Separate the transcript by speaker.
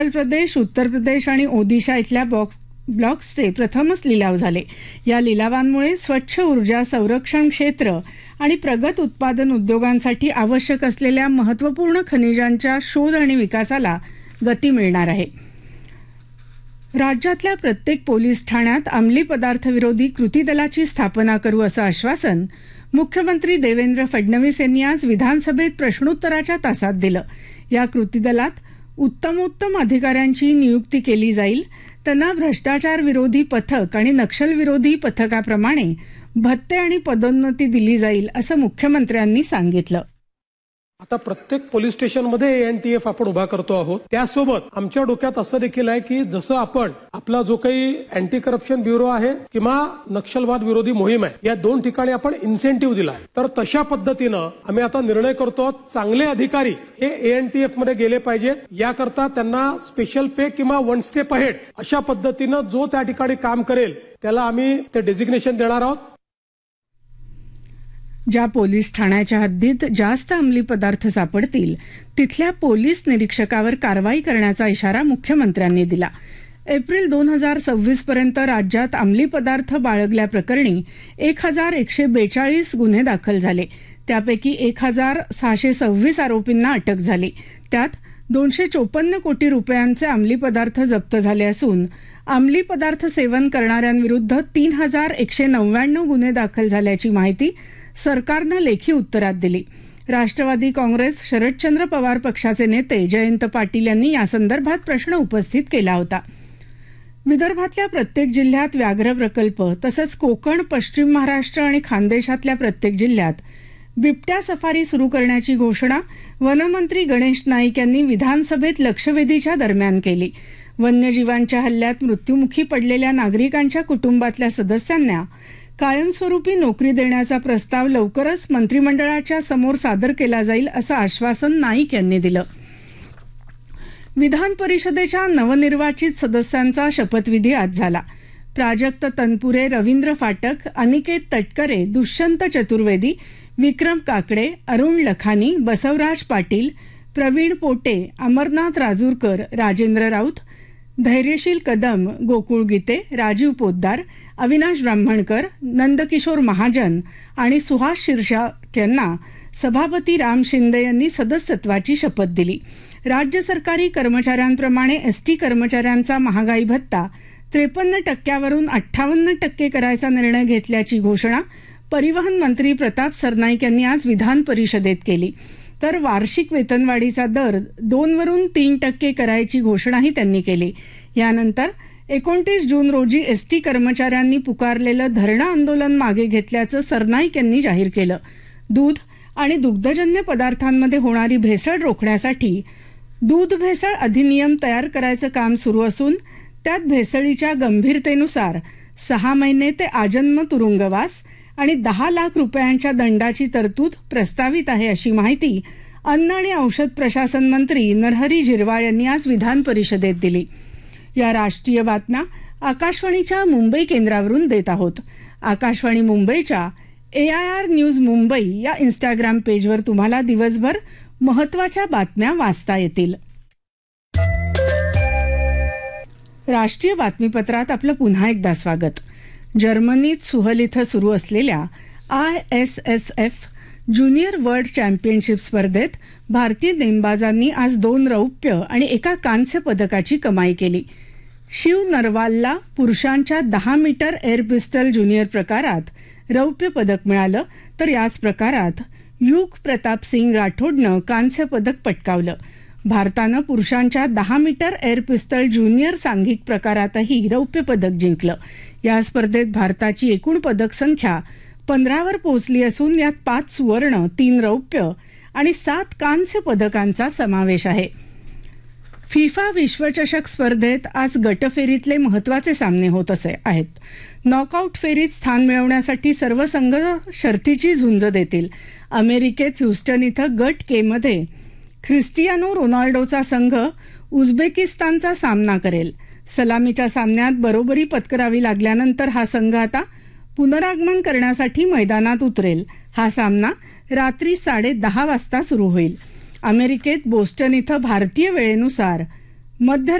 Speaker 1: प्रदेश, उत्तर प्रदेश आणि ओदिशा इथल्या ब्लॉक्सचे प्रथमच लिलाव झाले. या लिलावांमुळे स्वच्छ ऊर्जा, संरक्षण क्षेत्र आणि प्रगत उत्पादन उद्योगांसाठी आवश्यक असलेल्या महत्त्वपूर्ण खनिजांच्या शोध आणि विकासाला गती मिळणार आहे. राज्यातल्या प्रत्येक पोलीस ठाण्यात अंमली पदार्थ विरोधी कृती दलाची स्थापना करू असं आश्वासन मुख्यमंत्री देवेंद्र फडणवीस यांनी आज विधानसभेत प्रश्नोत्तराच्या तासात दिलं. या कृती दलात उत्तमोत्तम अधिकाऱ्यांची नियुक्ती केली जाईल. त्यांना भ्रष्टाचार विरोधी पथक आणि नक्षल विरोधी पथकाप्रमाणे भत्ते आणि पदोन्नती दिली जाईल असं मुख्यमंत्र्यांनी सांगितलं.
Speaker 2: आता प्रत्येक पोलीस स्टेशनमध्ये एनटीएफ आपण उभा करतो आहोत. त्यासोबत आमच्या डोक्यात असं देखील आहे की जसं आपण आपला जो काही अँटी करप्शन ब्युरो आहे किंवा नक्षलवाद विरोधी मोहीम आहे, या दोन ठिकाणी आपण इन्सेंटिव्ह दिला आहे. तर तशा पद्धतीनं आम्ही आता निर्णय करतो, चांगले अधिकारी हे एएनटीएफ मध्ये गेले पाहिजेत. याकरता त्यांना स्पेशल पे किंवा वन स्टेप अहेड अशा पद्धतीनं जो त्या ठिकाणी काम करेल त्याला आम्ही ते डेझिग्नेशन देणार आहोत.
Speaker 1: ज्या पोलीस ठाण्याच्या हद्दीत जास्त अंमली पदार्थ सापडतील तिथल्या पोलीस निरीक्षकावर कारवाई करण्याचा इशारा मुख्यमंत्र्यांनी दिला. एप्रिल 2026 पर्यंत राज्यात अंमली पदार्थ बाळगल्याप्रकरणी 1142 गुन्हे दाखल झाले. त्यापैकी 1626 आरोपींना अटक झाली. त्यात 254 कोटी रुपयांचे अंमली पदार्थ जप्त झाले असून अंमली पदार्थ सेवन करणाऱ्यांविरुद्ध 3199 गुन्हे दाखल झाल्याची माहिती सरकारनं लेखी उत्तरात दिली. राष्ट्रवादी काँग्रेस, शरदचंद्र पवार पक्षाचे नेते जयंत पाटील यांनी यासंदर्भात प्रश्न उपस्थित केला होता. विदर्भातल्या प्रत्येक जिल्ह्यात व्याघ्र प्रकल्प तसंच कोकण, पश्चिम महाराष्ट्र आणि खानदेशातल्या प्रत्येक जिल्ह्यात बिबट्या सफारी सुरू करण्याची घोषणा वनमंत्री गणेश नाईक यांनी विधानसभेत लक्षवेधीच्या दरम्यान केली. वन्यजीवांच्या हल्ल्यात मृत्युमुखी पडलेल्या नागरिकांच्या कुटुंबातल्या सदस्यांना कायमस्वरूपी नोकरी देण्याचा प्रस्ताव लवकरच मंत्रिमंडळाच्या समोर सादर केला जाईल असं आश्वासन नाईक यांनी दिलं. विधान परिषदेच्या नवनिर्वाचित सदस्यांचा शपथविधी आज झाला. प्राजक्त तनपुरे, रवींद्र फाटक, अनिकेत तटकरे, दुष्यंत चतुर्वेदी, विक्रम काकडे, अरुण लखानी, बसवराज पाटील, प्रवीण पोटे, अमरनाथ राजूरकर, राजेंद्र राऊत, धैर्यशील कदम, गोकुळ गीते, राजीव पोद्दार, अविनाश ब्राह्मणकर, नंदकिशोर महाजन आणि सुहास शिरसाट यांना सभापती राम शिंदे यांनी सदस्यत्वाची शपथ दिली. राज्य सरकारी कर्मचाऱ्यांप्रमाणे एसटी कर्मचाऱ्यांचा महागाई भत्ता 53% वरून 58% करायचा निर्णय घेतल्याची घोषणा परिवहन मंत्री प्रताप सरनाईक यांनी आज विधान परिषदेत केली. तर वार्षिक वेतनवाढीचा दर 2 वरून 3% करायची घोषणाही त्यांनी केली. यानंतर 29 जून रोजी एसटी कर्मचाऱ्यांनी पुकारलेलं धरणं आंदोलन मागे घेतल्याचं सरनाईक यांनी जाहीर केलं. दूध आणि दुग्धजन्य पदार्थांमध्ये होणारी भेसळ रोखण्यासाठी दूध भेसळ अधिनियम तयार करायचं काम सुरू असून त्यात भेसळीच्या गंभीरतेनुसार 6 महिने ते आजन्म तुरुंगवास आणि 10 लाख रुपयांच्या दंडाची तरतूद प्रस्तावित आहे अशी माहिती अन्न आणि औषध प्रशासन मंत्री नरहरी झिरवाळ यांनी आज विधान परिषदेत दिली. या राष्ट्रीय बातम्या आकाशवाणीच्या मुंबई केंद्रावरून देत आहोत. आकाशवाणी मुंबईच्या AIR न्यूज मुंबई या इंस्टाग्राम पेजवर तुम्हाला दिवसभर महत्त्वाच्या बातम्या वाचता येतील. राष्ट्रीय बातमीपत्रात आपलं पुन्हा एकदा स्वागत. जर्मनीत सुहल इथं सुरू असलेल्या ISSF ज्युनियर वर्ल्ड चॅम्पियनशिप स्पर्धेत भारतीय नेमबाजांनी आज 2 रौप्य आणि 1 कांस्य पदकाची कमाई केली. शिव नरवालला पुरुषांच्या 10 मीटर एअर पिस्टल ज्युनियर प्रकारात रौप्य पदक मिळालं, तर याच प्रकारात युग प्रताप सिंग राठोडनं कांस्य पदक पटकावलं. भारतानं पुरुषांच्या 10 मीटर एअर पिस्टल ज्युनियर सांघिक प्रकारातही रौप्य पदक जिंकलं. या स्पर्धेत भारताची एकूण पदक संख्या 15वर पोहोचली असून यात 5 सुवर्ण, 3 रौप्य आणि 7 कांस्य पदकांचा समावेश आहे. फिफा विश्वचषक स्पर्धेत आज गटफेरीतले महत्त्वाचे सामने होत आहेत. नॉकआउट फेरीत स्थान मिळवण्यासाठी सर्व संघ शर्थीची झुंज देतील. अमेरिकेत ह्युस्टन इथं गट के मध्ये ख्रिस्टियानो रोनाल्डोचा संघ उझबेकिस्तानचा सामना करेल. सलामीच्या सामन्यात बरोबरी पत्करावी लागल्यानंतर हा संघ आता पुनरागमन करण्यासाठी मैदानात उतरेल. हा सामना रात्री 10:30 वाजता सुरू होईल. अमेरिकेत बोस्टन इथं भारतीय वेळेनुसार मध्य